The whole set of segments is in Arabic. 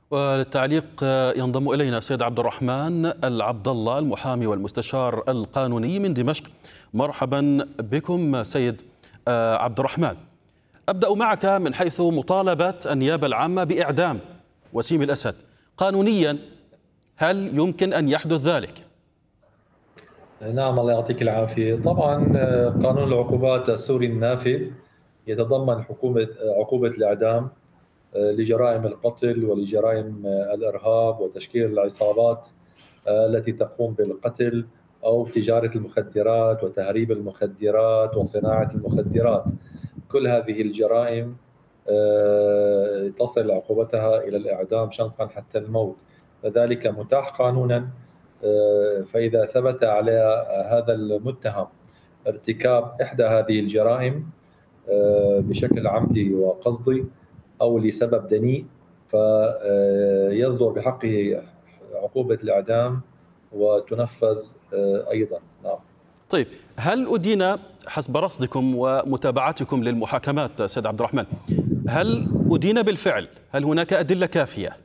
وللتعليق ينضم إلينا سيد عبد الرحمن العبد الله، المحامي والمستشار القانوني من دمشق. مرحبا بكم سيد عبد الرحمن. أبدأ معك من حيث مطالبة النيابة العامة بإعدام وسيم الأسد. قانونيا هل يمكن أن يحدث ذلك؟ نعم، الله يعطيك العافية. طبعا قانون العقوبات السوري النافذ يتضمن عقوبة الإعدام لجرائم القتل ولجرائم الإرهاب وتشكيل العصابات التي تقوم بالقتل أو تجارة المخدرات وتهريب المخدرات وصناعة المخدرات. كل هذه الجرائم تصل عقوبتها إلى الإعدام شنقا حتى الموت، فذلك متاح قانونا. فإذا ثبت على هذا المتهم ارتكاب إحدى هذه الجرائم بشكل عمدي وقصدي أو لسبب دنيء، فيصدر بحقه عقوبة الإعدام وتنفذ أيضا. نعم. طيب، هل أدين حسب رصدكم ومتابعتكم للمحاكمات سيد عبد الرحمن، هل أدين بالفعل؟ هل هناك أدلة كافية؟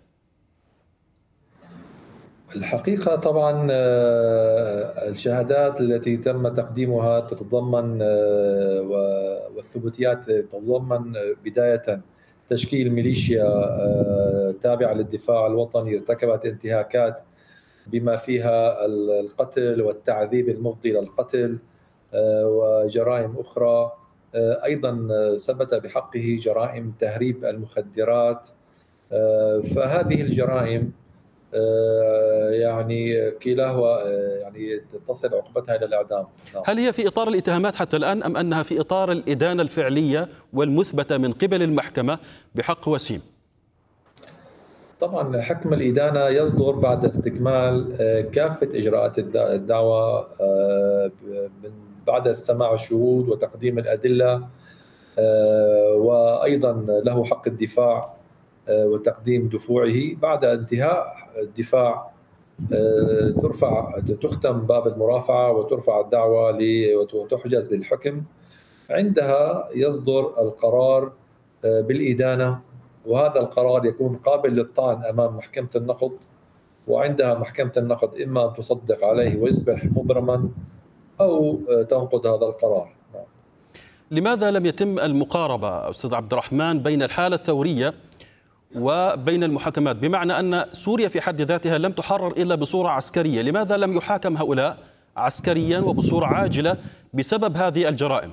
الحقيقة طبعا الشهادات التي تم تقديمها تتضمن والثبوتيات تتضمن بداية تشكيل ميليشيا تابعة للدفاع الوطني ارتكبت انتهاكات بما فيها القتل والتعذيب المفضي للقتل وجرائم أخرى. أيضا ثبت بحقه جرائم تهريب المخدرات. فهذه الجرائم يعني كلاهما يعني تصل عقوبتها إلى الإعدام. هل هي في إطار الاتهامات حتى الآن أم أنها في إطار الإدانة الفعلية والمثبتة من قبل المحكمة بحق وسيم؟ طبعا حكم الإدانة يصدر بعد استكمال كافة إجراءات الدعوة من بعد سماع الشهود وتقديم الأدلة، وأيضا له حق الدفاع وتقديم دفوعه. بعد انتهاء الدفاع تختم باب المرافعة وترفع الدعوة وتحجز للحكم. عندها يصدر القرار بالإدانة، وهذا القرار يكون قابل للطعن أمام محكمة النقض، وعندها محكمة النقض إما أن تصدق عليه ويصبح مبرما أو تنقض هذا القرار. لماذا لم يتم المقاربة أستاذ عبد الرحمن بين الحالة الثورية وبين المحاكمات؟ بمعنى أن سوريا في حد ذاتها لم تحرر إلا بصورة عسكرية، لماذا لم يحاكم هؤلاء عسكريا وبصورة عاجلة بسبب هذه الجرائم؟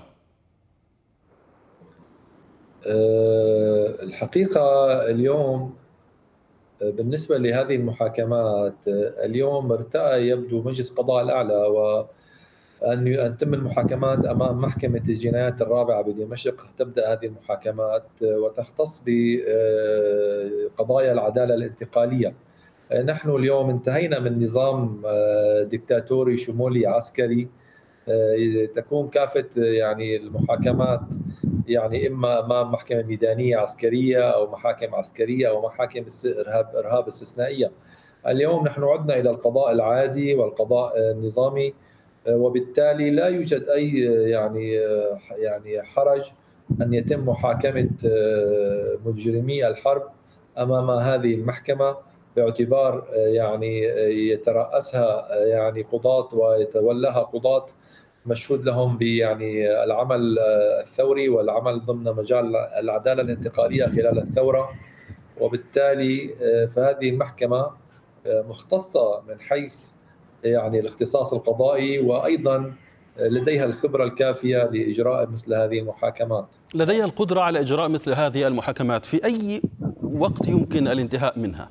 الحقيقة اليوم بالنسبة لهذه المحاكمات اليوم ارتأى يبدو مجلس قضاء الأعلى وأن تتم المحاكمات أمام محكمة الجنايات الرابعة بدمشق. تبدأ هذه المحاكمات وتختص بقضايا العدالة الانتقالية. نحن اليوم انتهينا من نظام ديكتاتوري شمولي عسكري تكون كافة يعني المحاكمات يعني إما أمام محكمة ميدانية عسكرية أو محاكم عسكرية أو محاكم إرهاب استثنائية. اليوم نحن عدنا إلى القضاء العادي والقضاء النظامي، وبالتالي لا يوجد أي يعني حرج أن يتم محاكمة مجرمي الحرب أمام هذه المحكمة، باعتبار يعني يترأسها يعني قضاة ويتولاها قضاة مشهود لهم يعني العمل الثوري والعمل ضمن مجال العدالة الانتقالية خلال الثورة. وبالتالي فهذه المحكمة مختصة من حيث يعني الاختصاص القضائي، وأيضا لديها الخبرة الكافية لإجراء مثل هذه المحاكمات. لديها القدرة على إجراء مثل هذه المحاكمات. في أي وقت يمكن الانتهاء منها؟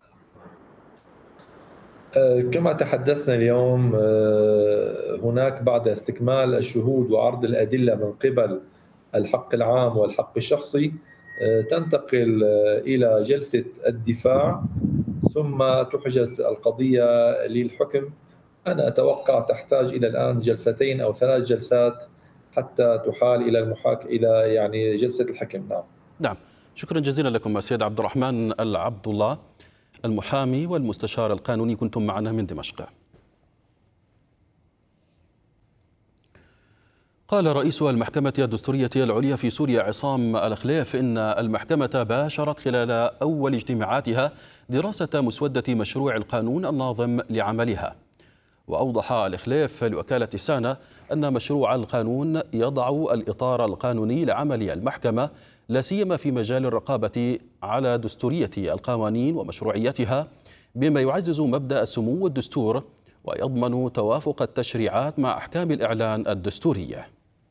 كما تحدثنا اليوم، هناك بعد استكمال الشهود وعرض الأدلة من قبل الحق العام والحق الشخصي تنتقل إلى جلسة الدفاع، ثم تحجز القضية للحكم. أنا أتوقع تحتاج إلى الآن جلستين أو 3 جلسات حتى تحال إلى يعني جلسة الحكم. نعم، شكرا جزيلا لكم السيد عبد الرحمن العبد الله، المحامي والمستشار القانوني، كنتم معنا من دمشق. قال رئيس المحكمة الدستورية العليا في سوريا عصام الخليف إن المحكمة باشرت خلال أول اجتماعاتها دراسة مسودة مشروع القانون الناظم لعملها. وأوضح الخليف لوكالة سانا أن مشروع القانون يضع الإطار القانوني لعمل المحكمة لا سيما في مجال الرقابة على دستورية القوانين ومشروعيتها، بما يعزز مبدأ سمو الدستور ويضمن توافق التشريعات مع أحكام الإعلان الدستورية.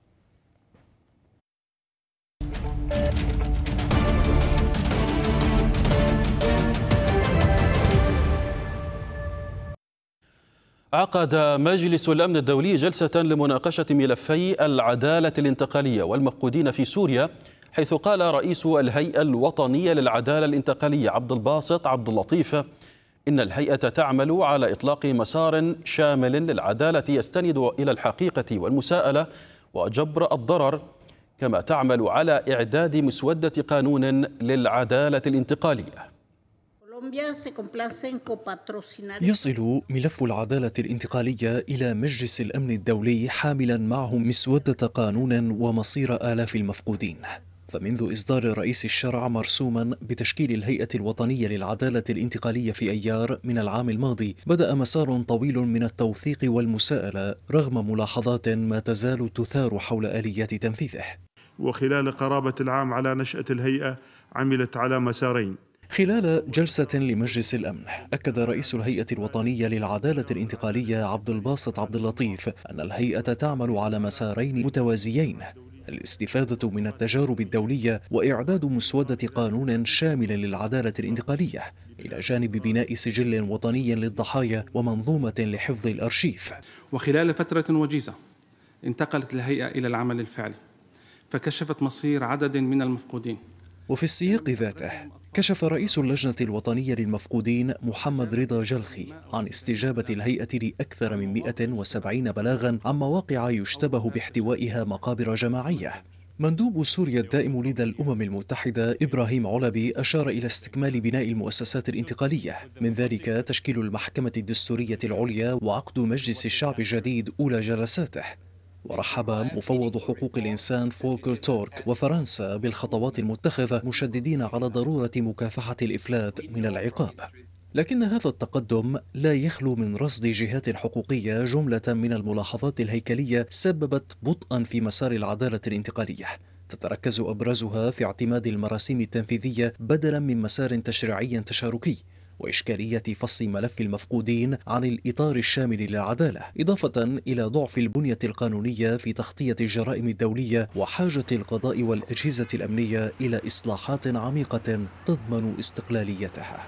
عقد مجلس الأمن الدولي جلسة لمناقشة ملفي العدالة الانتقالية والمفقودين في سوريا، حيث قال رئيس الهيئة الوطنية للعدالة الانتقالية عبد الباسط عبد اللطيف إن الهيئة تعمل على إطلاق مسار شامل للعدالة يستند إلى الحقيقة والمساءلة وجبر الضرر، كما تعمل على إعداد مسودة قانون للعدالة الانتقالية. يصل ملف العدالة الانتقالية إلى مجلس الأمن الدولي حاملا معه مسودة قانون ومصير آلاف المفقودين. فمنذ إصدار رئيس الشرع مرسوما بتشكيل الهيئة الوطنية للعدالة الانتقالية في أيار من العام الماضي، بدأ مسار طويل من التوثيق والمساءلة رغم ملاحظات ما تزال تثار حول آليات تنفيذه. وخلال قرابة العام على نشأة الهيئة عملت على مسارين. خلال جلسة لمجلس الأمن أكد رئيس الهيئة الوطنية للعدالة الانتقالية عبد الباسط عبد اللطيف أن الهيئة تعمل على مسارين متوازيين: الاستفادة من التجارب الدولية وإعداد مسودة قانون شامل للعدالة الانتقالية، إلى جانب بناء سجل وطني للضحايا ومنظومة لحفظ الأرشيف. وخلال فترة وجيزة انتقلت الهيئة إلى العمل الفعلي فكشفت مصير عدد من المفقودين. وفي السياق ذاته كشف رئيس اللجنة الوطنية للمفقودين محمد رضا جلخي عن استجابة الهيئة لأكثر من 170 بلاغا عن مواقع يشتبه باحتوائها مقابر جماعية. مندوب سوريا الدائم لدى الأمم المتحدة إبراهيم علبي أشار إلى استكمال بناء المؤسسات الانتقالية، من ذلك تشكيل المحكمة الدستورية العليا وعقد مجلس الشعب الجديد أولى جلساته. ورحب مفوض حقوق الإنسان فولكر تورك وفرنسا بالخطوات المتخذة، مشددين على ضرورة مكافحة الإفلات من العقاب. لكن هذا التقدم لا يخلو من رصد جهات حقوقية جملة من الملاحظات الهيكلية سببت بطئا في مسار العدالة الانتقالية، تتركز أبرزها في اعتماد المراسيم التنفيذية بدلا من مسار تشريعي تشاركي، وإشكالية فصل ملف المفقودين عن الإطار الشامل للعدالة، إضافة إلى ضعف البنية القانونية في تغطية الجرائم الدولية وحاجة القضاء والأجهزة الأمنية إلى إصلاحات عميقة تضمن استقلاليتها.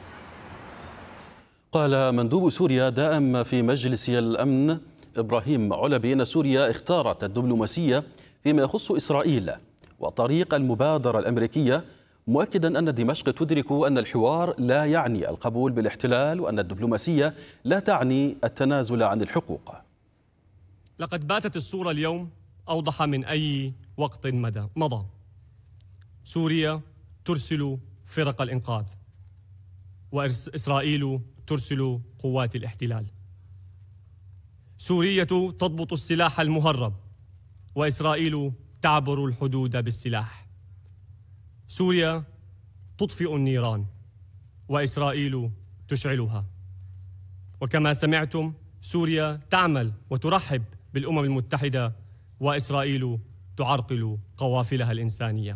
قال مندوب سوريا دائم في مجلس الأمن إبراهيم علبي أن سوريا اختارت الدبلوماسية فيما يخص إسرائيل وطريق المبادرة الأمريكية، مؤكدا أن دمشق تدرك أن الحوار لا يعني القبول بالاحتلال وأن الدبلوماسية لا تعني التنازل عن الحقوق. لقد باتت الصورة اليوم أوضح من أي وقت مضى. سوريا ترسل فرق الإنقاذ وإسرائيل ترسل قوات الاحتلال. سوريا تضبط السلاح المهرب وإسرائيل تعبر الحدود بالسلاح. سوريا تطفئ النيران وإسرائيل تشعلها. وكما سمعتم سوريا تعمل وترحب بالأمم المتحدة وإسرائيل تعرقل قوافلها الإنسانية.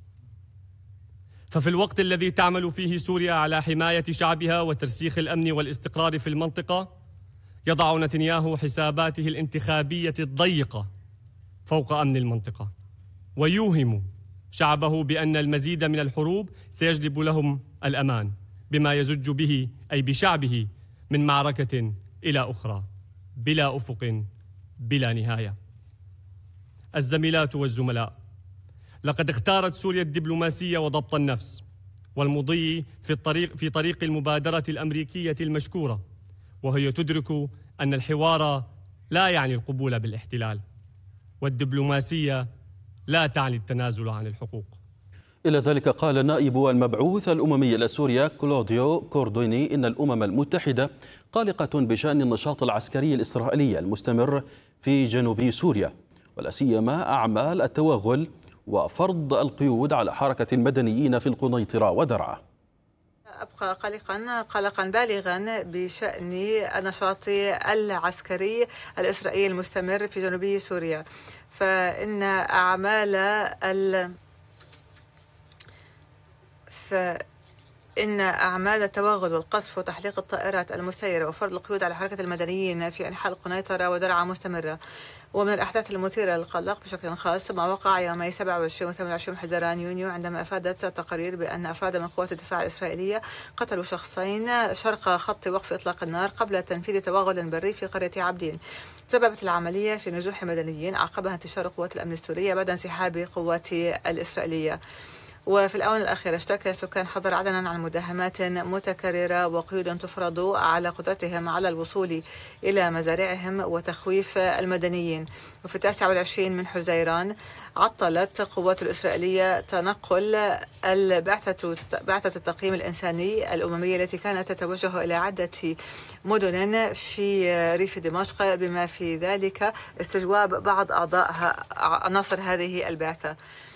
ففي الوقت الذي تعمل فيه سوريا على حماية شعبها وترسيخ الأمن والاستقرار في المنطقة، يضع نتنياهو حساباته الانتخابية الضيقة فوق أمن المنطقة، ويوهم شعبه بأن المزيد من الحروب سيجلب لهم الأمان، بما يزج به أي بشعبه من معركة إلى أخرى بلا أفق بلا نهاية. الزميلات والزملاء، لقد اختارت سوريا الدبلوماسية وضبط النفس والمضي في طريق المبادرة الأمريكية المشكورة، وهي تدرك أن الحوار لا يعني القبول بالاحتلال، والدبلوماسية لا تعني التنازل عن الحقوق. إلى ذلك قال نائب المبعوث الأممي لسوريا كلوديو كوردوني إن الأمم المتحدة قلقة بشأن النشاط العسكري الإسرائيلي المستمر في جنوب سوريا، ولا سيما أعمال التوغل وفرض القيود على حركة المدنيين في القنيطرة ودرعا. أبقى قلقا بالغا بشأن النشاط العسكري الإسرائيلي المستمر في جنوبي سوريا، فإن أعمال التوغل والقصف وتحليق الطائرات المسيرة وفرض القيود على حركة المدنيين في أنحاء القنيطرة ودرعا مستمرة. ومن الأحداث المثيرة للقلق بشكل خاص ما وقع يومي 27 و 28 حزيران يونيو، عندما أفادت التقارير بأن أفراد من قوات الدفاع الإسرائيلية قتلوا شخصين شرق خط وقف إطلاق النار قبل تنفيذ توغل بري في قرية عبدين. سببت العملية في نزوح مدنيين عقبها انتشار قوات الأمن السورية بعد انسحاب قوات الإسرائيلية. وفي الآونة الأخيرة اشتكى سكان حضر عدن عن مداهمات متكررة وقيود تفرض على قدرتهم على الوصول إلى مزارعهم وتخويف المدنيين. وفي 29 من حزيران عطلت قوات الإسرائيلية تنقل بعثة التقييم الإنساني الأممية التي كانت تتوجه إلى عدة مدن في ريف دمشق، بما في ذلك استجواب بعض عناصر هذه البعثة.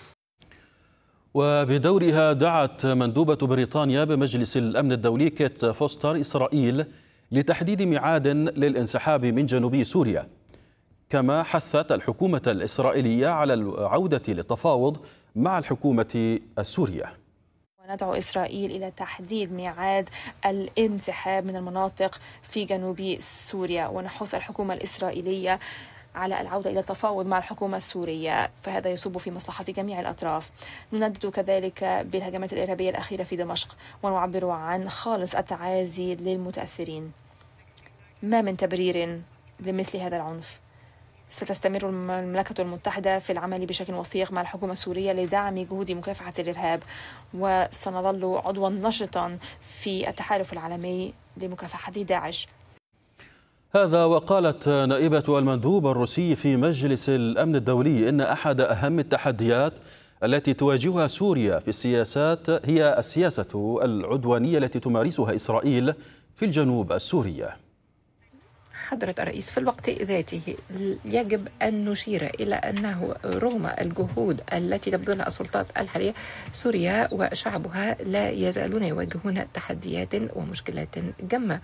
وبدورها دعت مندوبة بريطانيا بمجلس الأمن الدولي كيت فوستر إسرائيل لتحديد ميعاد للانسحاب من جنوب سوريا، كما حثت الحكومة الإسرائيلية على العودة للتفاوض مع الحكومة السورية. وندعو إسرائيل إلى تحديد ميعاد الانسحاب من المناطق في جنوب سوريا، ونحث الحكومة الإسرائيلية على العودة إلى التفاوض مع الحكومة السورية، فهذا يصب في مصلحة جميع الأطراف. نندد كذلك بالهجمات الإرهابية الأخيرة في دمشق، ونعبر عن خالص التعازي للمتأثرين. ما من تبرير لمثل هذا العنف. ستستمر المملكة المتحدة في العمل بشكل وثيق مع الحكومة السورية لدعم جهود مكافحة الإرهاب، وسنظل عضوا نشطا في التحالف العالمي لمكافحة داعش. هذا وقالت نائبة المندوب الروسي في مجلس الأمن الدولي إن أحد أهم التحديات التي تواجهها سوريا في السياسات هي السياسة العدوانية التي تمارسها إسرائيل في الجنوب السوري. حضرة الرئيس، في الوقت ذاته يجب أن نشير إلى أنه رغم الجهود التي تبذلها السلطات الحالية، سوريا وشعبها لا يزالون يواجهون تحديات ومشكلات جمة،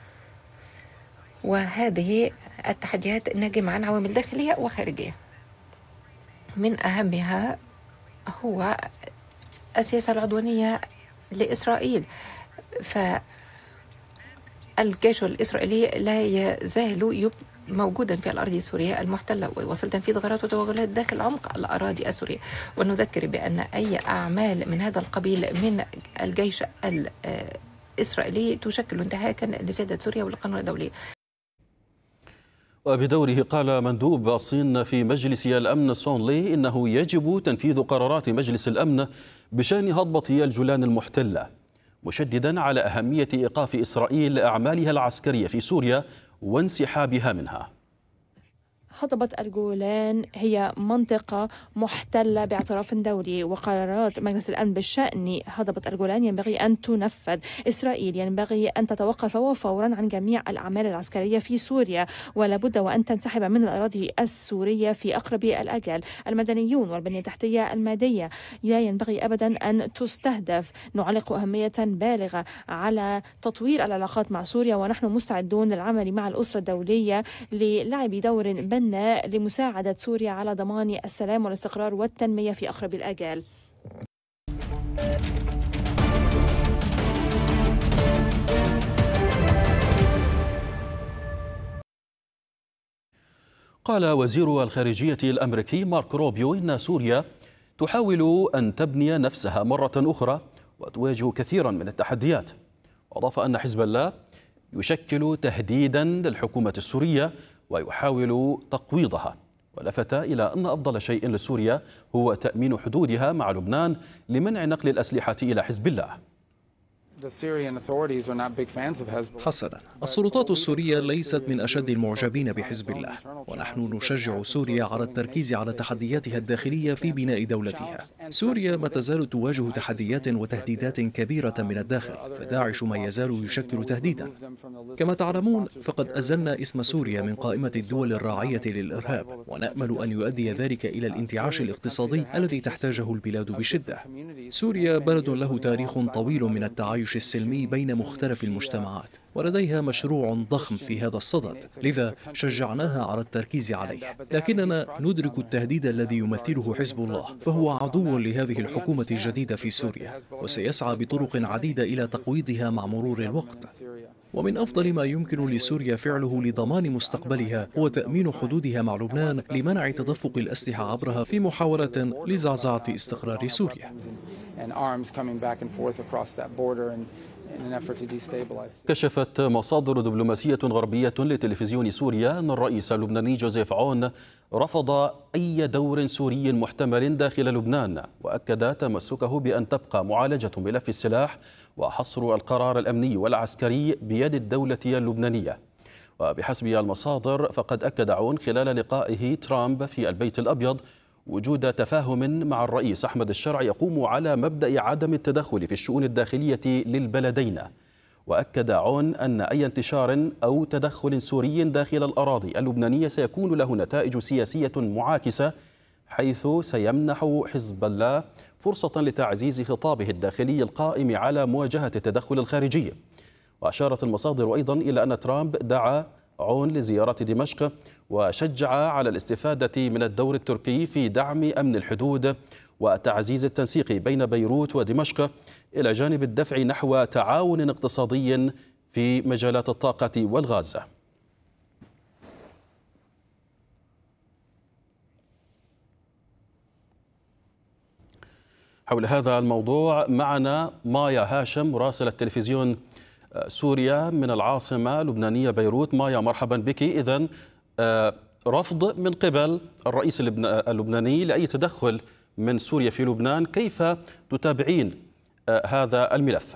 وهذه التحديات ناجمة عن عوامل داخلية وخارجية. من أهمها هو السياسة العدوانية لإسرائيل، فالجيش الإسرائيلي لا يزال موجودا في الأراضي السورية المحتلة، ويواصل تنفيذ غارات وتوغلات داخل عمق الأراضي السورية. ونذكر بأن أي أعمال من هذا القبيل من الجيش الإسرائيلي تشكل انتهاكا لسيادة سوريا والقانون الدولي. وبدوره قال مندوب الصين في مجلس الأمن سون لي إنه يجب تنفيذ قرارات مجلس الأمن بشأن هضبة الجولان المحتلة، مشددا على أهمية إيقاف إسرائيل أعمالها العسكرية في سوريا وانسحابها منها. هضبة الجولان هي منطقة محتلة باعتراف دولي، وقرارات مجلس الأمن بشأن هضبة الجولان ينبغي أن تنفذ. إسرائيل ينبغي أن تتوقف فورا عن جميع الأعمال العسكرية في سوريا، ولا بد وأن تنسحب من الأراضي السورية في أقرب الأجل. المدنيون والبنية التحتية المادية لا ينبغي أبدا أن تستهدف. نعلق أهمية بالغة على تطوير العلاقات مع سوريا، ونحن مستعدون للعمل مع الأسرة الدولية للعب دور لمساعدة سوريا على ضمان السلام والاستقرار والتنمية في أقرب الآجال. قال وزير الخارجية الأمريكي مارك روبيو إن سوريا تحاول أن تبني نفسها مرة أخرى وتواجه كثيرا من التحديات، وأضاف أن حزب الله يشكل تهديدا للحكومة السورية ويحاول تقويضها، ولفت إلى أن أفضل شيء لسوريا هو تأمين حدودها مع لبنان لمنع نقل الأسلحة إلى حزب الله. حسنا، السلطات السورية ليست من أشد المعجبين بحزب الله، ونحن نشجع سوريا على التركيز على تحدياتها الداخلية في بناء دولتها. سوريا ما تزال تواجه تحديات وتهديدات كبيرة من الداخل، فداعش ما يزال يشكل تهديدا. كما تعلمون فقد أزلنا اسم سوريا من قائمة الدول الراعية للإرهاب، ونأمل أن يؤدي ذلك إلى الانتعاش الاقتصادي الذي تحتاجه البلاد بشدة. سوريا بلد له تاريخ طويل من التعايش السلمي بين مختلف المجتمعات، ولديها مشروع ضخم في هذا الصدد، لذا شجعناها على التركيز عليه. لكننا ندرك التهديد الذي يمثله حزب الله، فهو عدو لهذه الحكومة الجديدة في سوريا، وسيسعى بطرق عديدة إلى تقويضها مع مرور الوقت. ومن أفضل ما يمكن لسوريا فعله لضمان مستقبلها هو تأمين حدودها مع لبنان لمنع تدفق الأسلحة عبرها في محاولة لزعزعة استقرار سوريا. كشفت مصادر دبلوماسية غربية لتلفزيون سوريا أن الرئيس اللبناني جوزيف عون رفض أي دور سوري محتمل داخل لبنان، وأكد تمسكه بأن تبقى معالجة ملف السلاح وحصر القرار الأمني والعسكري بيد الدولة اللبنانية. وبحسب المصادر فقد أكد عون خلال لقائه ترامب في البيت الأبيض وجود تفاهم مع الرئيس أحمد الشرع يقوم على مبدأ عدم التدخل في الشؤون الداخلية للبلدين. وأكد عون أن أي انتشار أو تدخل سوري داخل الأراضي اللبنانية سيكون له نتائج سياسية معاكسة، حيث سيمنح حزب الله فرصة لتعزيز خطابه الداخلي القائم على مواجهة التدخل الخارجي. وأشارت المصادر أيضا إلى أن ترامب دعا عون لزيارة دمشق وشجع على الاستفادة من الدور التركي في دعم أمن الحدود وتعزيز التنسيق بين بيروت ودمشق، إلى جانب الدفع نحو تعاون اقتصادي في مجالات الطاقة والغاز. حول هذا الموضوع معنا مايا هاشم مراسلة تلفزيون سوريا من العاصمة اللبنانية بيروت. مايا مرحبا بك. إذن رفض من قبل الرئيس اللبناني لأي تدخل من سوريا في لبنان، كيف تتابعين هذا الملف؟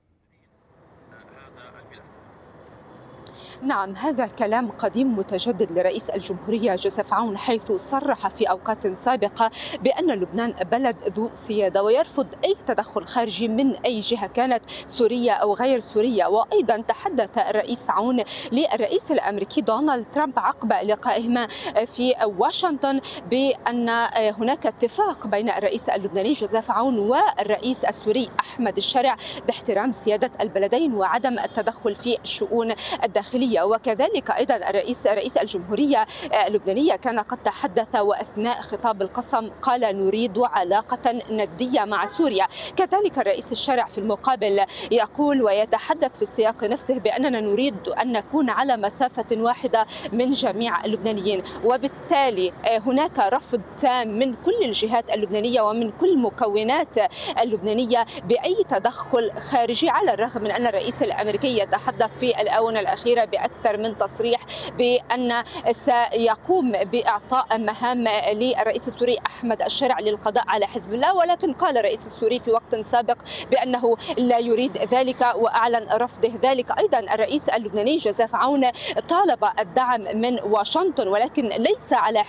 نعم، هذا كلام قديم متجدد لرئيس الجمهورية جوزيف عون، حيث صرح في أوقات سابقة بأن لبنان بلد ذو سيادة ويرفض أي تدخل خارجي من أي جهة كانت سورية أو غير سورية. وأيضا تحدث الرئيس عون للرئيس الأمريكي دونالد ترامب عقب لقائهما في واشنطن بأن هناك اتفاق بين الرئيس اللبناني جوزيف عون والرئيس السوري أحمد الشرع باحترام سيادة البلدين وعدم التدخل في الشؤون الداخلية. وكذلك أيضا رئيس الجمهورية اللبنانية كان قد تحدث وأثناء خطاب القسم قال نريد علاقة ندية مع سوريا. كذلك الرئيس الشرع في المقابل يقول ويتحدث في السياق نفسه بأننا نريد أن نكون على مسافة واحدة من جميع اللبنانيين، وبالتالي هناك رفض تام من كل الجهات اللبنانية ومن كل مكونات اللبنانية بأي تدخل خارجي، على الرغم من أن الرئيس الأمريكي يتحدث في الآونة الأخيرة بأكثر من تصريح بأن سيقوم بإعطاء مهام للرئيس السوري أحمد الشرع للقضاء على حزب الله، ولكن قال الرئيس السوري في وقت سابق بأنه لا يريد ذلك وأعلن رفضه ذلك. أيضا الرئيس اللبناني جوزيف عون طالب الدعم من واشنطن، ولكن ليس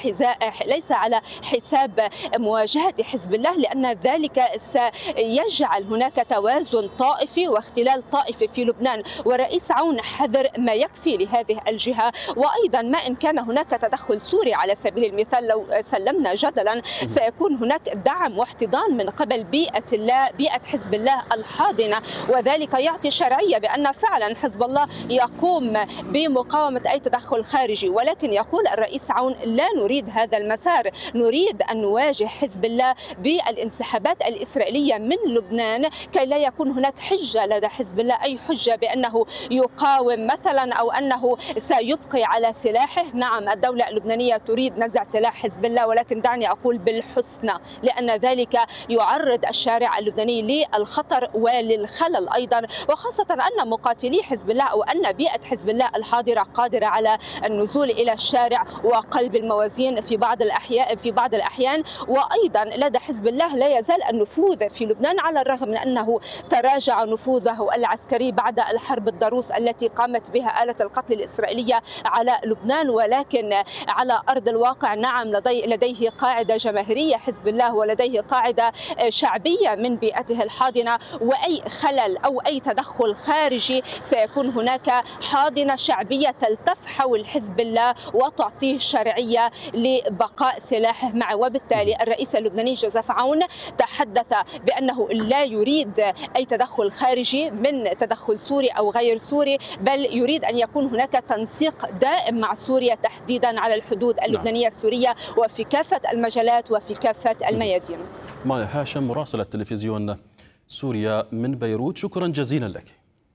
على حساب مواجهة حزب الله، لأن ذلك سيجعل هناك توازن طائفي واختلال طائفي في لبنان، والرئيس عون حذر ما يكفي لهذه الجهة. وأيضا ما إن كان هناك تدخل سوري على سبيل المثال، لو سلمنا جدلا سيكون هناك دعم واحتضان من قبل بيئة حزب الله الحاضنة، وذلك يعطي شرعية بأن فعلا حزب الله يقوم بمقاومة أي تدخل خارجي. ولكن يقول الرئيس عون لا نريد هذا المسار، نريد أن نواجه حزب الله بالانسحابات الإسرائيلية من لبنان كي لا يكون هناك حجة لدى حزب الله، أي حجة بأنه يقاوم مثلا أو أنه سيبقي على سلاحه. نعم، الدولة اللبنانية تريد نزع سلاح حزب الله، ولكن دعني أقول بالحسنى، لأن ذلك يعرض الشارع اللبناني للخطر وللخلل أيضا، وخاصة أن مقاتلي حزب الله أو أن بيئة حزب الله الحاضرة قادرة على النزول إلى الشارع وقلب الموازين في بعض الأحيان. وأيضا لدى حزب الله لا يزال النفوذ في لبنان، على الرغم من أنه تراجع نفوذه العسكري بعد الحرب الضروس التي قامت بها آلة القتل الإسرائيلية على لبنان، ولكن على أرض الواقع نعم لديه قاعدة جماهيرية حزب الله، ولديه قاعدة شعبية من بيئته الحاضنة، وأي خلل أو أي تدخل خارجي سيكون هناك حاضنة شعبية تلتف حول حزب الله وتعطيه شرعية لبقاء سلاحه معه. وبالتالي الرئيس اللبناني جوزيف عون تحدث بأنه لا يريد أي تدخل خارجي من تدخل سوري أو غير سوري، بل يريد أن يكون هناك تنسيق دائم مع سوريا تحديدا على الحدود اللبنانية السورية وفي كافة المجالات وفي كافة الميادين. مايا هاشم مراسلة تلفزيون سوريا من بيروت، شكرا جزيلا لك.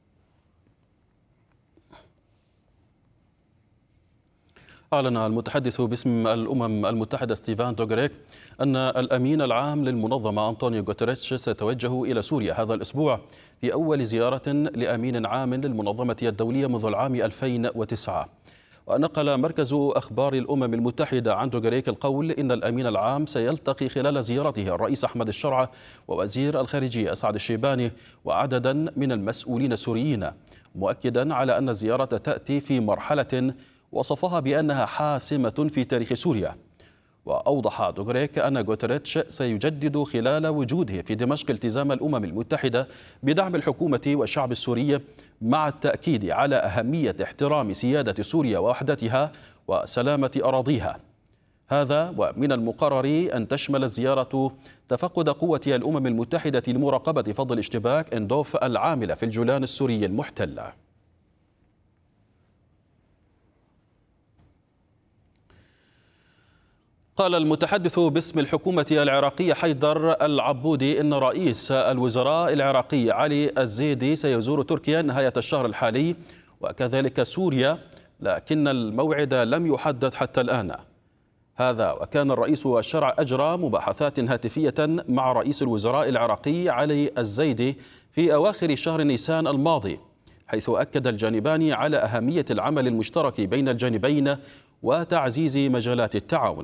أعلن المتحدث باسم الأمم المتحدة ستيفان دوغريك أن الأمين العام للمنظمة أنطونيو غوتيريتش سيتوجه إلى سوريا هذا الأسبوع في أول زيارة لأمين عام للمنظمة الدولية منذ العام 2009. ونقل مركز أخبار الأمم المتحدة عن دوغريك القول إن الأمين العام سيلتقي خلال زيارته الرئيس أحمد الشرعة ووزير الخارجية أسعد الشيباني وعددا من المسؤولين السوريين، مؤكدا على أن الزيارة تأتي في مرحلة وصفها بأنها حاسمة في تاريخ سوريا. وأوضح دوغريك أن غوتيريتش سيجدد خلال وجوده في دمشق التزام الأمم المتحدة بدعم الحكومة والشعب السوري، مع التأكيد على أهمية احترام سيادة سوريا ووحدتها وسلامة أراضيها. هذا ومن المقرر أن تشمل الزيارة تفقد قوة الأمم المتحدة لمراقبة فض الاشتباك إندوف العاملة في الجولان السوري المحتل. قال المتحدث باسم الحكومة العراقية حيدر العبودي إن رئيس الوزراء العراقي علي الزيدي سيزور تركيا نهاية الشهر الحالي وكذلك سوريا، لكن الموعد لم يحدد حتى الآن. هذا وكان الرئيس الشرع أجرى مباحثات هاتفية مع رئيس الوزراء العراقي علي الزيدي في أواخر شهر نيسان الماضي، حيث أكد الجانبان على أهمية العمل المشترك بين الجانبين وتعزيز مجالات التعاون.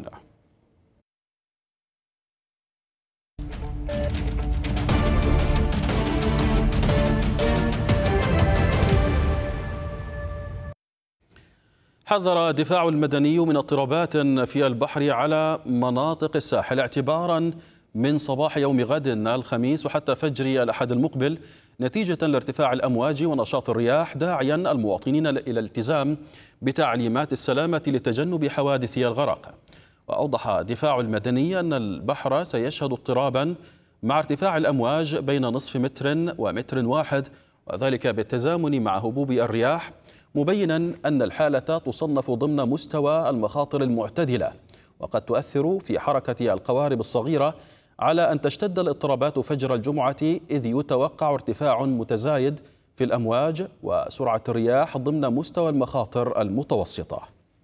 حذر الدفاع المدني من اضطرابات في البحر على مناطق الساحل اعتبارا من صباح يوم غد الخميس وحتى فجر الأحد المقبل، نتيجة لارتفاع الأمواج ونشاط الرياح، داعيا المواطنين إلى الالتزام بتعليمات السلامة لتجنب حوادث الغرق. وأوضح الدفاع المدني أن البحر سيشهد اضطرابا مع ارتفاع الأمواج بين نصف متر ومتر واحد، وذلك بالتزامن مع هبوب الرياح، مبينا أن الحالة تصنف ضمن مستوى المخاطر المعتدلة، وقد تؤثر في حركة القوارب الصغيرة، على أن تشتد الاضطرابات فجر الجمعة، إذ يتوقع ارتفاع متزايد في الأمواج وسرعة الرياح ضمن مستوى المخاطر المتوسطة.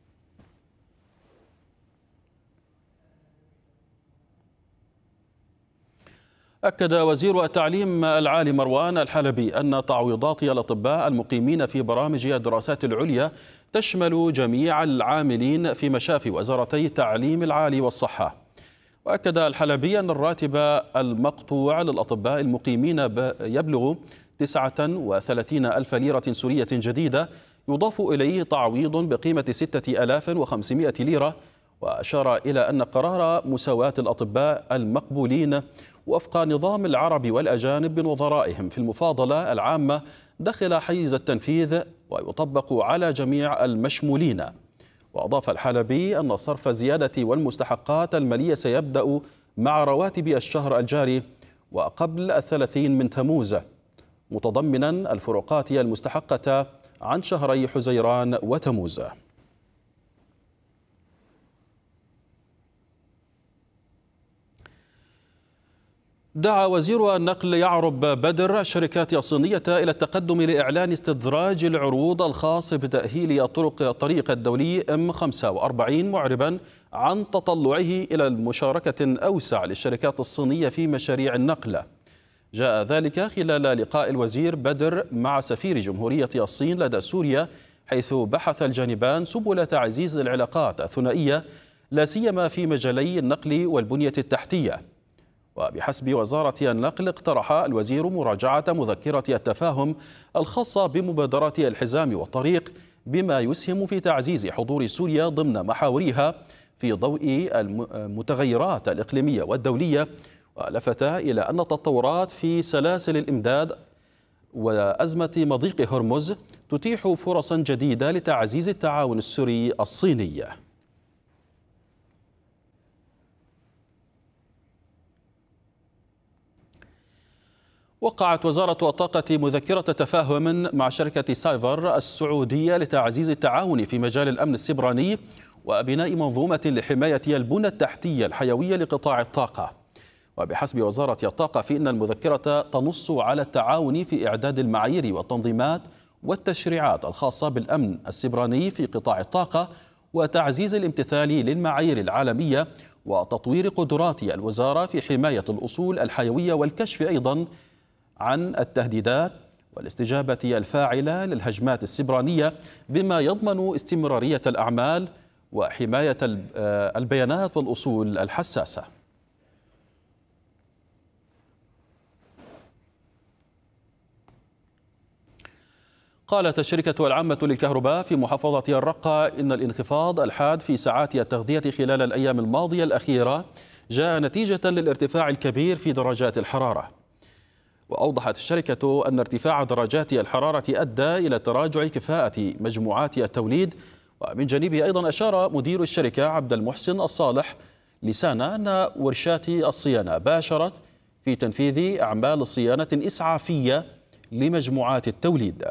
أكد وزير التعليم العالي مروان الحلبي أن تعويضات الأطباء المقيمين في برامج الدراسات العليا تشمل جميع العاملين في مشافي وزارتي التعليم العالي والصحة. وأكد الحلبي أن الراتب المقطوع للأطباء المقيمين يبلغ 39 ألف ليرة سورية جديدة، يضاف إليه تعويض بقيمة 6500 ليرة. وأشار إلى أن قرار مساواة الأطباء المقبولين وفق نظام العرب والأجانب من وزرائهم في المفاضلة العامة داخل حيز التنفيذ ويطبق على جميع المشمولين. وأضاف الحلبي أن صرف الزيادة والمستحقات المالية سيبدأ مع رواتب الشهر الجاري وقبل 30 من تموز، متضمنا الفروقات المستحقة عن شهري حزيران وتموز. دعا وزير النقل يعرب بدر الشركات الصينية إلى التقدم لإعلان استدراج العروض الخاص بتأهيل الطريق الدولي M45، معربا عن تطلعه إلى المشاركة أوسع للشركات الصينية في مشاريع النقل. جاء ذلك خلال لقاء الوزير بدر مع سفير جمهورية الصين لدى سوريا، حيث بحث الجانبان سبل تعزيز العلاقات الثنائية لا سيما في مجالي النقل والبنية التحتية. وبحسب وزارة النقل، اقترح الوزير مراجعة مذكرة التفاهم الخاصة بمبادرة الحزام والطريق، بما يسهم في تعزيز حضور سوريا ضمن محاورها في ضوء المتغيرات الإقليمية والدولية. ولفت إلى أن التطورات في سلاسل الإمداد وأزمة مضيق هرمز تتيح فرصا جديدة لتعزيز التعاون السوري الصيني. وقعت وزارة الطاقة مذكرة تفاهم مع شركة سايفر السعودية لتعزيز التعاون في مجال الأمن السيبراني وبناء منظومة لحماية البنى التحتية الحيوية لقطاع الطاقة. وبحسب وزارة الطاقة فإن المذكرة تنص على التعاون في إعداد المعايير والتنظيمات والتشريعات الخاصة بالأمن السيبراني في قطاع الطاقة، وتعزيز الامتثال للمعايير العالمية، وتطوير قدرات الوزارة في حماية الأصول الحيوية والكشف أيضا عن التهديدات والاستجابة الفاعلة للهجمات السيبرانية، بما يضمن استمرارية الأعمال وحماية البيانات والأصول الحساسة. قالت الشركة العامة للكهرباء في محافظة الرقة إن الانخفاض الحاد في ساعات التغذية خلال الأيام الماضية الأخيرة جاء نتيجة للارتفاع الكبير في درجات الحرارة. وأوضحت الشركة أن ارتفاع درجات الحرارة أدى إلى تراجع كفاءة مجموعات التوليد. ومن جانبه أيضا أشار مدير الشركة عبد المحسن الصالح لسانة أن ورشات الصيانة باشرت في تنفيذ أعمال صيانة إسعافية لمجموعات التوليد.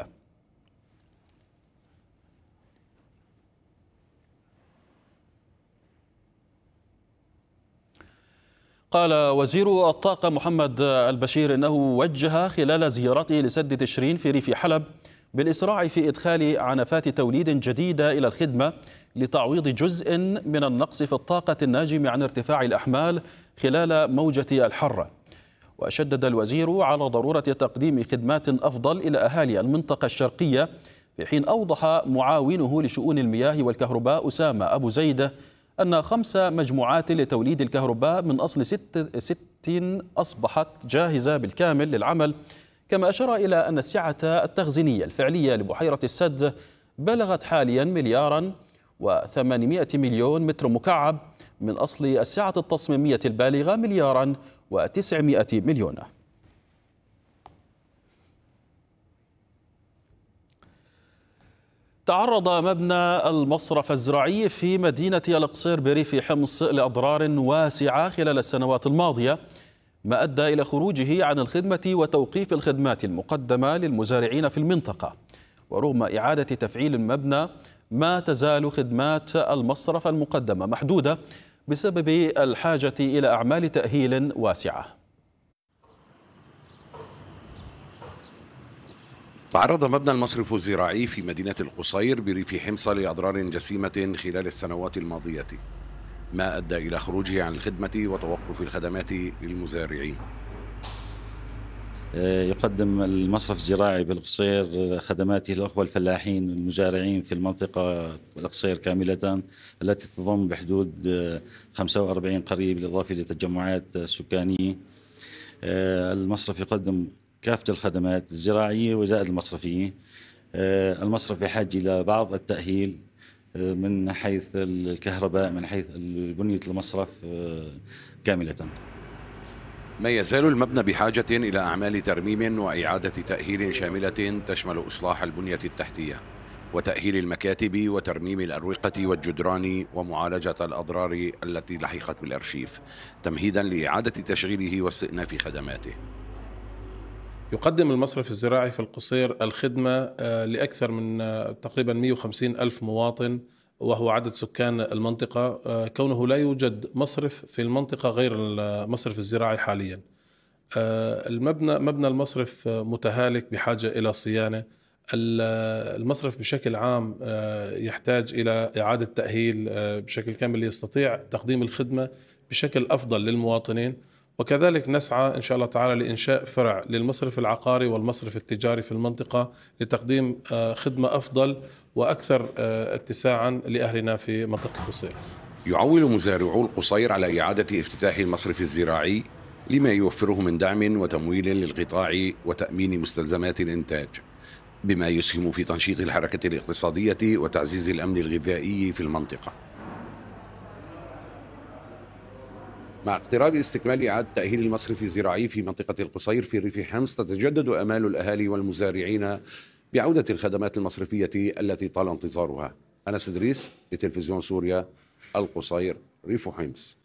قال وزير الطاقة محمد البشير إنه وجه خلال زيارته لسد تشرين في ريف حلب بالإسراع في إدخال عنفات توليد جديدة إلى الخدمة لتعويض جزء من النقص في الطاقة الناجم عن ارتفاع الأحمال خلال موجة الحر. وشدد الوزير على ضرورة تقديم خدمات أفضل إلى أهالي المنطقة الشرقية، في حين أوضح معاونه لشؤون المياه والكهرباء أسامة أبو زيد أن 5 مجموعات لتوليد الكهرباء من أصل 60 أصبحت جاهزة بالكامل للعمل. كما أشار إلى أن السعة التخزينية الفعلية لبحيرة السد بلغت حاليا 1,800 مليون متر مكعب من أصل السعة التصميمية البالغة 1,900 مليون. تعرض مبنى المصرف الزراعي في مدينة القصير بريف حمص لأضرار واسعة خلال السنوات الماضية، ما أدى إلى خروجه عن الخدمة وتوقيف الخدمات المقدمة للمزارعين في المنطقة. ورغم إعادة تفعيل المبنى، ما تزال خدمات المصرف المقدمة محدودة بسبب الحاجة إلى أعمال تأهيل واسعة. تعرض مبنى المصرف الزراعي في مدينة القصير بريف حمص لأضرار جسيمة خلال السنوات الماضية، ما أدى إلى خروجه عن الخدمة وتوقف الخدمات للمزارعين. يقدم المصرف الزراعي بالقصير خدماته للأخوة الفلاحين المزارعين في المنطقة القصير كاملة، التي تضم بحدود 45 قرية بالإضافة للتجمعات السكانية. المصرف يقدم كافة الخدمات الزراعية وزائد المصرفية. المصرف بحاجة إلى بعض التأهيل من حيث الكهرباء، من حيث بنية المصرف كاملة. ما يزال المبنى بحاجة إلى أعمال ترميم وإعادة تأهيل شاملة تشمل إصلاح البنية التحتية وتأهيل المكاتب وترميم الأروقة والجدران ومعالجة الأضرار التي لحقت بالأرشيف، تمهيدا لإعادة تشغيله واستئناف خدماته. يقدم المصرف الزراعي في القصير الخدمة لأكثر من تقريبا 150 ألف مواطن، وهو عدد سكان المنطقة، كونه لا يوجد مصرف في المنطقة غير المصرف الزراعي حاليا. مبنى المصرف متهالك بحاجة إلى صيانة. المصرف بشكل عام يحتاج إلى إعادة تأهيل بشكل كامل ليستطيع تقديم الخدمة بشكل أفضل للمواطنين. وكذلك نسعى إن شاء الله تعالى لإنشاء فرع للمصرف العقاري والمصرف التجاري في المنطقة لتقديم خدمة أفضل وأكثر اتساعا لأهلنا في منطقة القصير. يعول مزارعو القصير على إعادة افتتاح المصرف الزراعي لما يوفره من دعم وتمويل للقطاع وتأمين مستلزمات الإنتاج، بما يسهم في تنشيط الحركة الاقتصادية وتعزيز الأمن الغذائي في المنطقة. مع اقتراب استكمال إعادة تأهيل المصرف الزراعي في منطقة القصير في ريف حمص، تتجدد آمال الأهالي والمزارعين بعودة الخدمات المصرفية التي طال انتظارها. أنس إدريس لتلفزيون سوريا، القصير، ريف حمص.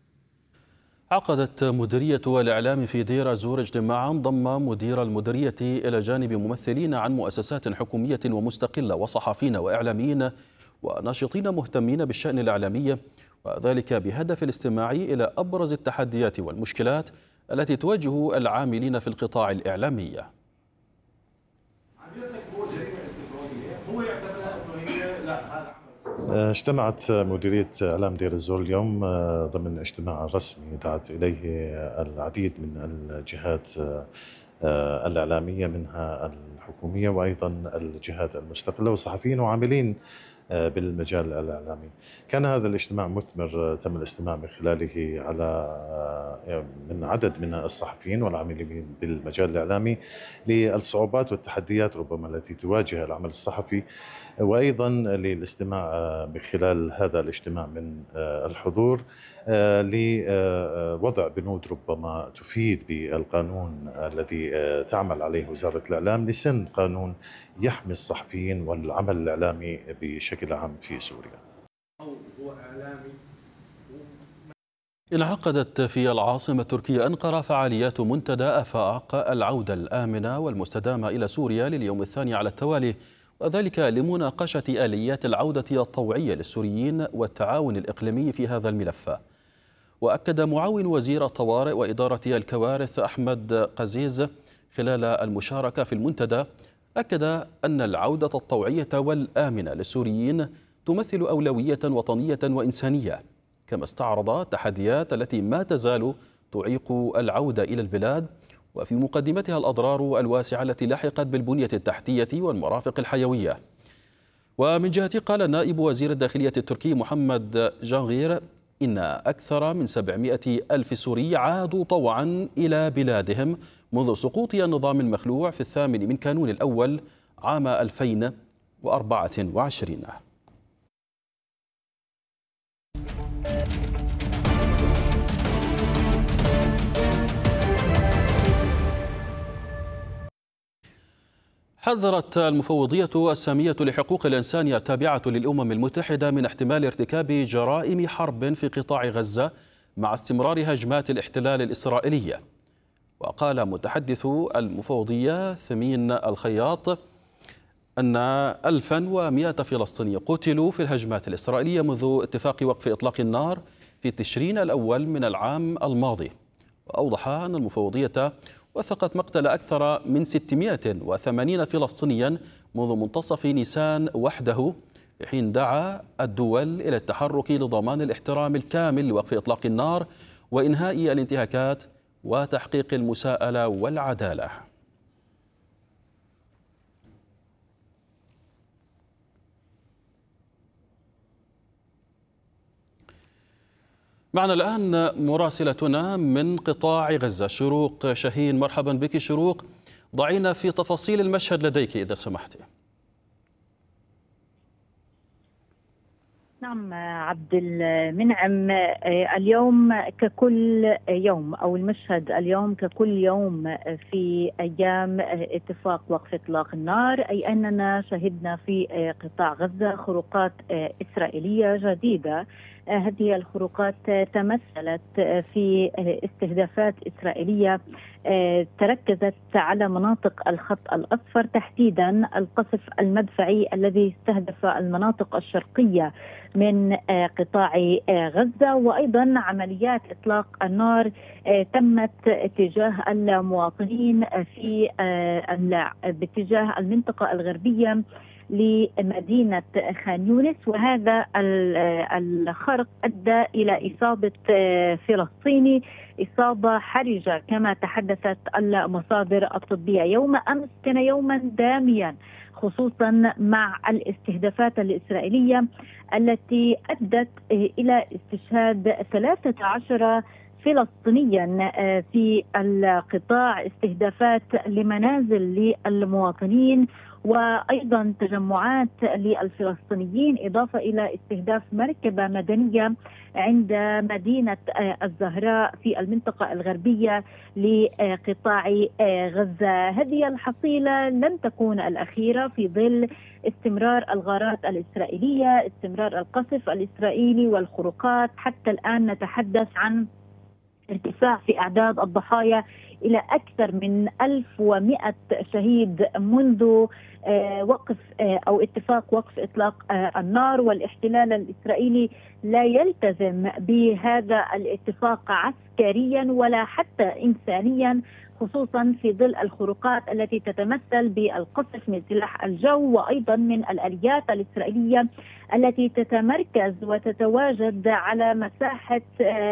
عقدت مديرية الإعلام في دير الزور اجتماعا ضم مدير المديرية إلى جانب ممثلين عن مؤسسات حكومية ومستقلة وصحفيين وإعلاميين وناشطين مهتمين بالشأن الإعلامي، وذلك بهدف الاستماع إلى أبرز التحديات والمشكلات التي تواجه العاملين في القطاع الإعلامي. اجتمعت مديرية إعلام دير الزور اليوم ضمن اجتماع رسمي دعت إليه العديد من الجهات الإعلامية منها الحكومية وأيضا الجهات المستقلة والصحفيين وعاملين بالمجال الإعلامي. كان هذا الاجتماع مثمر، تم الاستماع من خلاله على من عدد من الصحفيين والعاملين بالمجال الإعلامي للصعوبات والتحديات ربما التي تواجه العمل الصحفي، وأيضا للاستماع بخلال هذا الاجتماع من الحضور لوضع بنود ربما تفيد بالقانون الذي تعمل عليه وزارة الإعلام لسن قانون يحمي الصحفيين والعمل الإعلامي بشكل عام في سوريا. انعقدت في العاصمة التركية أنقرة فعاليات منتدى آفاق العودة الآمنة والمستدامة إلى سوريا لليوم الثاني على التوالي، وذلك لمناقشة آليات العودة الطوعية للسوريين والتعاون الإقليمي في هذا الملف. وأكد معاون وزير الطوارئ وإدارة الكوارث أحمد قزيز خلال المشاركة في المنتدى أكد أن العودة الطوعية والآمنة للسوريين تمثل أولوية وطنية وإنسانية، كما استعرض التحديات التي ما تزال تعيق العودة إلى البلاد، وفي مقدمتها الأضرار الواسعة التي لحقت بالبنية التحتية والمرافق الحيوية. ومن جهته قال نائب وزير الداخلية التركي محمد جانغير إن أكثر من 700 ألف سوري عادوا طوعا إلى بلادهم منذ سقوط النظام المخلوع في 8 من كانون الأول عام 2024. حذرت المفوضية السامية لحقوق الإنسان التابعة للأمم المتحدة من احتمال ارتكاب جرائم حرب في قطاع غزة مع استمرار هجمات الاحتلال الإسرائيلية. وقال متحدث المفوضية ثمين الخياط أن 1100 فلسطيني قتلوا في الهجمات الإسرائيلية منذ اتفاق وقف إطلاق النار في تشرين الأول من العام الماضي. وأوضح أن المفوضية وثقت مقتل أكثر من 680 فلسطينيا منذ منتصف نيسان وحده، حين دعا الدول إلى التحرك لضمان الاحترام الكامل لوقف إطلاق النار وإنهاء الانتهاكات وتحقيق المساءلة والعدالة. معنا الآن مراسلتنا من قطاع غزة شروق شاهين. مرحبا بك شروق، ضعينا في تفاصيل المشهد لديك إذا سمحتي. نعم عبد المنعم، اليوم ككل يوم أو المشهد اليوم ككل يوم في أيام اتفاق وقف إطلاق النار، أي أننا شهدنا في قطاع غزة خروقات إسرائيلية جديدة هذه الخروقات تمثلت في استهدافات إسرائيلية تركزت على مناطق الخط الأصفر، تحديدا القصف المدفعي الذي استهدف المناطق الشرقية من قطاع غزة، وأيضا عمليات إطلاق النار تمت تجاه المواطنين في باتجاه المنطقة الغربية لمدينة خان يونس. وهذا الخرق أدى إلى إصابة فلسطيني إصابة حرجة كما تحدثت المصادر الطبية. يوم أمس كان يوما داميا، خصوصا مع الاستهدافات الإسرائيلية التي أدت إلى استشهاد 13 فلسطينيا في القطاع، استهدافات لمنازل للمواطنين وأيضا تجمعات للفلسطينيين، إضافة إلى استهداف مركبة مدنية عند مدينة الزهراء في المنطقة الغربية لقطاع غزة. هذه الحصيلة لن تكون الأخيرة في ظل استمرار الغارات الإسرائيلية، استمرار القصف الإسرائيلي والخروقات. حتى الآن نتحدث عن ارتفاع في أعداد الضحايا إلى أكثر من 1100 شهيد منذ وقف أو اتفاق وقف إطلاق النار، والاحتلال الإسرائيلي لا يلتزم بهذا الاتفاق عسكريا ولا حتى إنسانيا، خصوصا في ظل الخروقات التي تتمثل بالقصف من سلاح الجو وأيضا من الآليات الإسرائيلية التي تتمركز وتتواجد على مساحة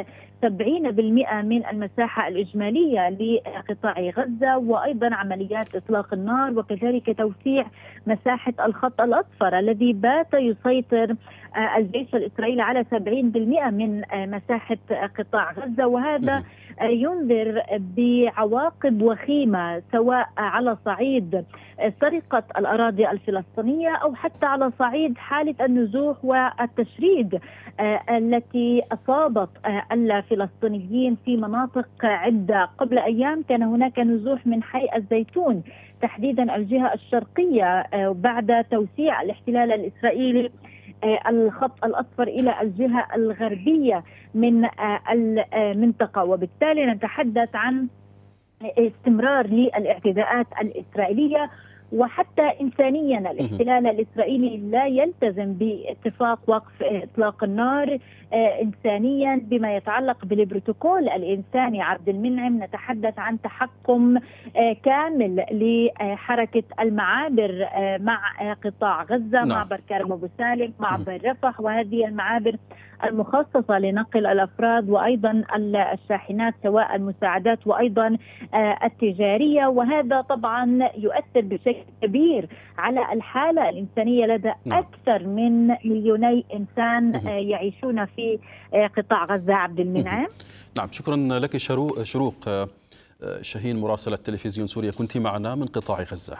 70% من المساحة الإجمالية لقطاع غزة، وأيضا عمليات إطلاق النار، وكذلك توسيع مساحة الخط الأصفر الذي بات يسيطر الجيش الإسرائيلي على 70% من مساحة قطاع غزة. وهذا ينذر بعواقب وخيمة سواء على صعيد سرقة الأراضي الفلسطينية أو حتى على صعيد حالة النزوح والتشريد التي أصابت الفلسطينيين في مناطق عدة. قبل أيام كان هناك نزوح من حي الزيتون تحديدا الجهة الشرقية بعد توسيع الاحتلال الإسرائيلي الخط الأصفر إلى الجهة الغربية من المنطقة، وبالتالي نتحدث عن استمرار للاعتداءات الإسرائيلية. وحتى إنسانيا الاحتلال الإسرائيلي لا يلتزم باتفاق وقف إطلاق النار إنسانيا بما يتعلق بالبروتوكول الإنساني. عبد المنعم، نتحدث عن تحكم كامل لحركة المعابر مع قطاع غزة، معبر كرم أبو سالم، معبر رفح، وهذه المعابر المخصصة لنقل الأفراد وأيضا الشاحنات سواء المساعدات وأيضا التجارية. وهذا طبعا يؤثر بشكل كبير على الحالة الإنسانية لدى أكثر من 2,000,000 إنسان يعيشون في قطاع غزة. عبد المنعم. نعم، شكرا لك شروق شاهين مراسلة تلفزيون سوريا، كنت معنا من قطاع غزة.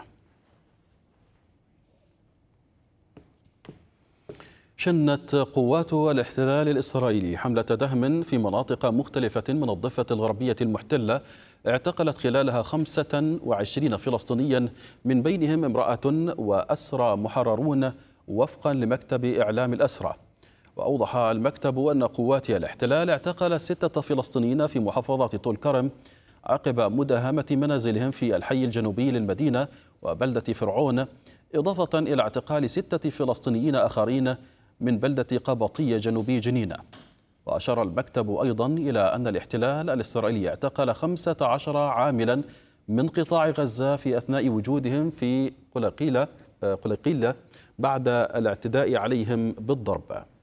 شنت قوات الاحتلال الإسرائيلي حملة دهم في مناطق مختلفة من الضفة الغربية المحتلة، اعتقلت خلالها 25 فلسطينيا من بينهم امرأة وأسرى محررون وفقا لمكتب إعلام الأسرى. وأوضح المكتب أن قوات الاحتلال اعتقلت 6 فلسطينيين في محافظة طول كرم عقب مداهمة منازلهم في الحي الجنوبي للمدينة وبلدة فرعون، إضافة إلى اعتقال 6 فلسطينيين آخرين من بلدة قبطية جنوبي جنين. وأشار المكتب أيضا إلى أن الاحتلال الإسرائيلي اعتقل 15 عاملا من قطاع غزة في أثناء وجودهم في قلقيلة بعد الاعتداء عليهم بالضرب.